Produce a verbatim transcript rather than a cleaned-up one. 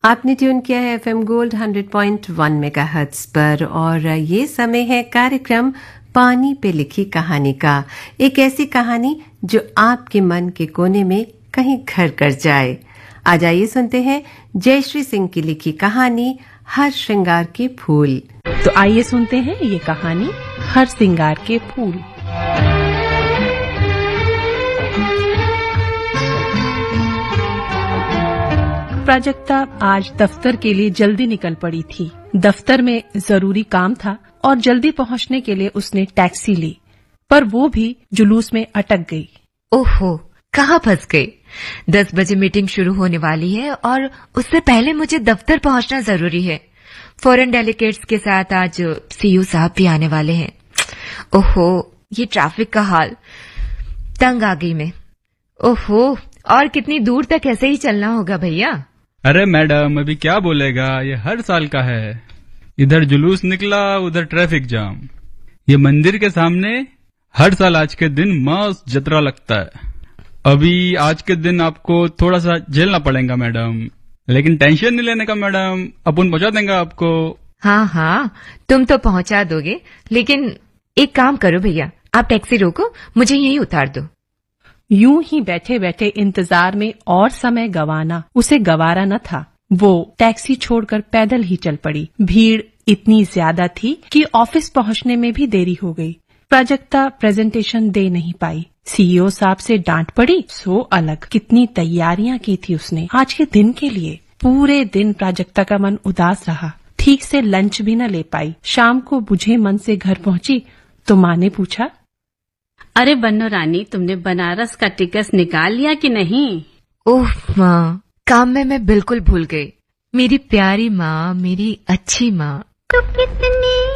आपने ट्यून किया है FM gold hundred point one megahertz पर और ये समय है कार्यक्रम पानी पे लिखी कहानी का। एक ऐसी कहानी जो आपके मन के कोने में कहीं घर कर जाए। आज आइए सुनते हैं जयश्री सिंह की लिखी कहानी हर श्रृंगार के फूल। तो आइए सुनते हैं ये कहानी हर श्रृंगार के फूल। प्राजक्ता आज दफ्तर के लिए जल्दी निकल पड़ी थी। दफ्तर में जरूरी काम था और जल्दी पहुंचने के लिए उसने टैक्सी ली, पर वो भी जुलूस में अटक गई। ओहो, कहाँ फंस गई? दस बजे मीटिंग शुरू होने वाली है और उससे पहले मुझे दफ्तर पहुंचना जरूरी है। फॉरेन डेलीगेट्स के साथ आज सीईओ साहब भी आने वाले हैं। ओहो, ये ट्रैफिक का हाल, तंग आ गई मैं। ओहो, और कितनी दूर तक ऐसे ही चलना होगा भैया? अरे मैडम, अभी क्या बोलेगा, ये हर साल का है। इधर जुलूस निकला, उधर ट्रैफिक जाम। ये मंदिर के सामने हर साल आज के दिन मस्त जतरा लगता है। अभी आज के दिन आपको थोड़ा सा झेलना पड़ेगा मैडम, लेकिन टेंशन नहीं लेने का मैडम, अपन पहुंचा देंगे आपको। हाँ हाँ, तुम तो पहुंचा दोगे, लेकिन एक काम करो भैया, आप टैक्सी रोको, मुझे यहीं उतार दो। यूं ही बैठे बैठे इंतजार में और समय गवाना उसे गवारा न था। वो टैक्सी छोड़कर पैदल ही चल पड़ी। भीड़ इतनी ज्यादा थी कि ऑफिस पहुंचने में भी देरी हो गई। प्राजक्ता प्रेजेंटेशन दे नहीं पाई। सीईओ साहब से डांट पड़ी सो अलग। कितनी तैयारियां की थी उसने आज के दिन के लिए। पूरे दिन प्राजक्ता का मन उदास रहा। ठीक से लंच भी न ले पाई। शाम को बुझे मन से घर पहुंची तो माँ ने पूछा, अरे बन्नो रानी, तुमने बनारस का टिकट निकाल लिया कि नहीं? ओह माँ, काम में मैं बिल्कुल भूल गई। मेरी प्यारी माँ, मेरी अच्छी माँ। तो कितनी